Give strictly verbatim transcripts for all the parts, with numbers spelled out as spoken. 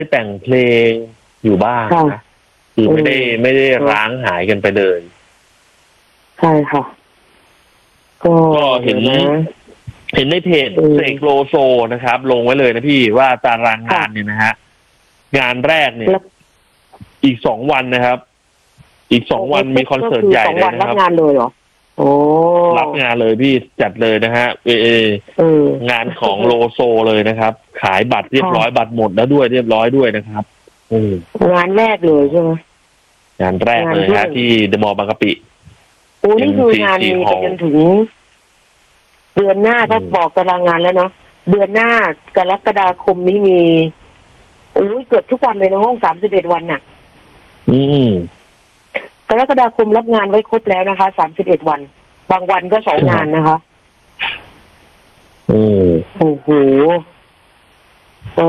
แต่งเพลงอยู่บ้างนะคือไม่ได้ไม่ได้ร้างหายกันไปเลยใช่ค่ะก็เห็นเห็นในเพจเสกโลโซนะครับลงไว้เลยนะพี่ว่าตารางงานเนี่ยนะฮะงานแรกเนี่ยอีกสองวันนะครับอีกสองวันมีคอนเสิร์ตใหญ่เลยนะครับรับงานเลยเหรอโอ้รับงานเลยพี่จัดเลยนะฮะเอเอองานของโลโซเลยนะครับขายบัตรเรียบร้อยบัตรหมดแล้วด้วยเรียบร้อยด้วยนะครับงานแรกเลยใช่ไหมงานแรกเลยฮะที่เดอะมอลล์บางกะปิโอ้นี่คืองานมีไปจนถึงเดือนหน้าถ้าบอกตารางงานแล้วเนาะเดือนหน้ากรกฎาคมนี้มีโอ้ยเกือบทุกวันเลยนะห้องสามสิบเอ็ดวันน่ะอืมกรกฎาคมรับงานไว้ครบแล้วนะคะสามสิบเอ็ดวันบางวันก็สองงานนะคะอืมโอ้โหอ๋อ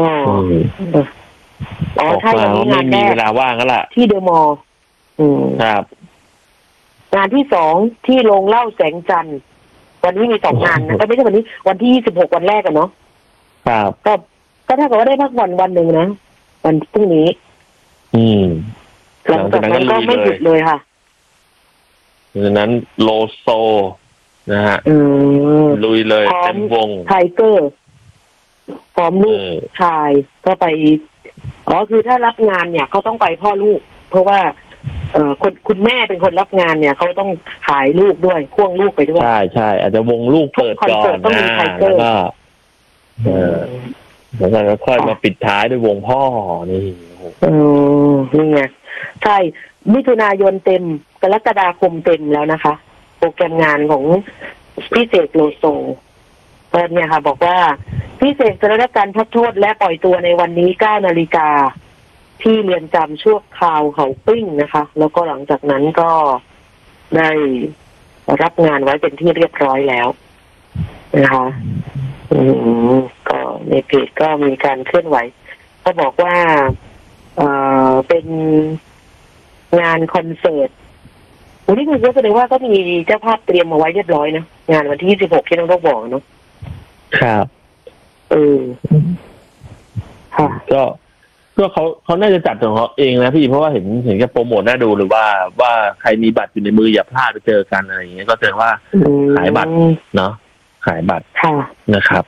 อ๋อถ้าอย่างนี้งานแรกมีเวลาว่างแล้วล่ะที่เดอะมอลล์อืมครับงานที่สองที่โรงเหล้าแสงจันทร์วันนี้มีสองงานนะก็ไม่ใช่วันนี้วันที่ยี่สิบหกวันแรกอะเนาะครับก็ก็ถ้าเกิดว่าได้พักวันวันหนึ่งนะวันพรุ่งนี้อืมหลังจากนั้นก็ไม่หยุดเลยค่ะดังนั้นโลโซนะฮะลุยเลยเต็มวงไทเกอร์พร้อมลูกชายก็ไปอ๋อคือถ้ารับงานเนี่ยเขาต้องไปพ่อลูกเพราะว่าเอ่อคนคุณแม่เป็นคนรับงานเนี่ยเขาต้องขายลูกด้วยพ่วงลูกไปด้วยใช่ใช่อาจจะวงลูกเปิดก่อนนะแล้วก็เออแล้วก็ค่อยมาปิดท้ายด้วยวงพ่อนี่เออนี่ไงใช่มิถุนายนเต็มกรกฎาคมเต็มแล้วนะคะโปรแกรมงานของพี่เสกโลโซเปิดเนี่ยค่ะบอกว่าพี่เสกจะได้รับการพักโทษและปล่อยตัวในวันนี้เก้านาฬิกาที่เรือนจำชั่วคราวเขาปิ้งนะคะแล้วก็หลังจากนั้นก็ได้รับงานไว้เป็นที่เรียบร้อยแล้วนะคะอืมก็ในเพจก็มีการเคลื่อนไหวก็บอกว่าเอ่อเป็นงานคอนเสิร์ตวันนี้คุณก็แสดงว่าก็มีเจ้าภาพเตรียมมาไว้เรียบร้อยนะงานวันที่ยี่สิบหกที่น้องต้องบอกเนาะครับเออค่ะก็ก็เขาเขาน่าจะจัดของเขาเองนะพี่เพราะว่าเห็นเห็นแค่โปรโมทน่าดูหรือว่าว่าใครมีบัตรอยู่ในมืออย่าพลาดไปเจอกันอะไรอย่างเงี้ยก็แสดงว่าขายบัตรเนาะขายบัตรนะครับ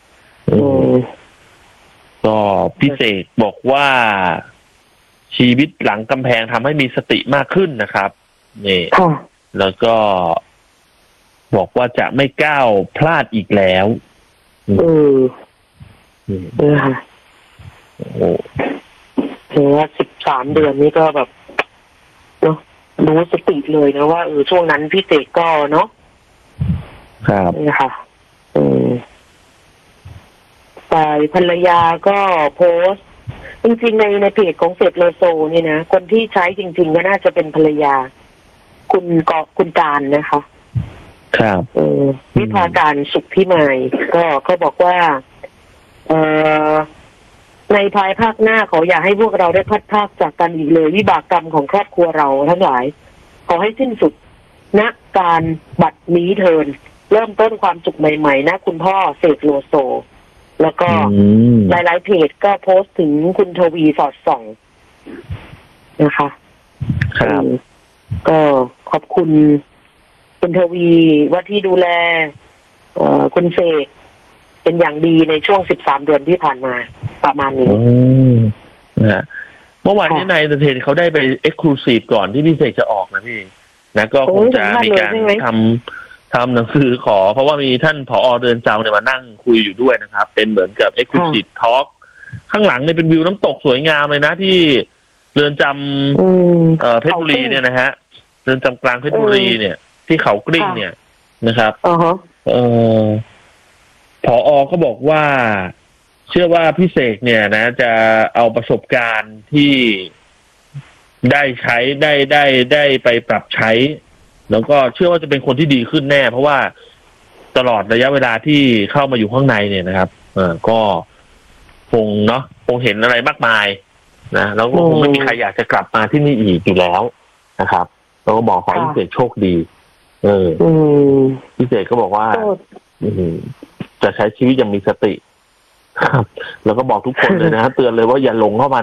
ก็พี่เสกบอกว่าชีวิตหลังกำแพงทำให้มีสติมากขึ้นนะครับนี่แล้วก็บอกว่าจะไม่ก้าวพลาดอีกแล้วเออเออค่ะโอ้ถือว่าสิบสามเดือนนี้ก็แบบเนาะรู้สติเลยนะว่าเออช่วงนั้นพี่เสกก็เนาะครับนี่ค่ะเออฝ่ายภรรยาก็โพสต์จริงๆในในเพจของเสกโลโซนี่นะคนที่ใช้จริงๆก็น่าจะเป็นภรรยาคุณกอคุณการนะคะครับเออวิภาการสุขพิมายก็เขาบอกว่าเออในภายภาคหน้าขออย่าให้พวกเราได้พัดพากจากกันอีกเลยวิบากกรรมของครอบครัวเราทั้งหลายขอให้สิ้นสุดณการบัดนี้เทินเริ่มต้นความสุขใหม่ๆนะคุณพ่อเสกโลโซแล้วก็หลายๆเพจก็โพสต์ถึงคุณทวีสอดส่องนะคะครับก็ขอบคุณคุณทวีว่าที่ดูแลคุณเสกเป็นอย่างดีในช่วงสิบสามเดือนที่ผ่านมาประมาณนี้นะเมื่อวานนี้นายเทนเขาได้ไปเอ็กซ์คลูซีฟก่อนที่พี่เสกจะออกนะพี่นะก็คงจะมีการทำทำหนังสือขอเพราะว่ามีท่านผอเรือนจำเนี่ยมานั่งคุยอยู่ด้วยนะครับเป็นเหมือนกับเอ็กซ์คลูซีฟทอล์กข้างหลังเนี่ยเป็นวิวน้ำตกสวยงามเลยนะที่เรือนจำเพชรบุรีเนี่ยนะฮะเรือนจำกลางเพชรบุรีเนี่ยที่เขากลิ้งเนี่ยนะครับเออผอ.ก็บอกว่าเชื่อว่าพี่เสกเนี่ยนะจะเอาประสบการณ์ที่ได้ใช้ได้ได้ได้ไปปรับใช้แล้วก็เชื่อว่าจะเป็นคนที่ดีขึ้นแน่เพราะว่าตลอดระยะเวลาที่เข้ามาอยู่ข้างในเนี่ยนะครับเออก็คงเนาะคงเห็นอะไรมากมายนะแล้วก็คงไม่มีใครอยากจะกลับมาที่นี่อีกอยู่แล้วนะครับแล้วก็บอกขอให้พี่เสกโชคดีเออพี่เสกก็บอกว่าจะใช้ชีวิตอย่างมีสติครับแล้วก็บอกทุกคนเลยนะฮะเตือนเลยว่าอย่าหลงเข้ามา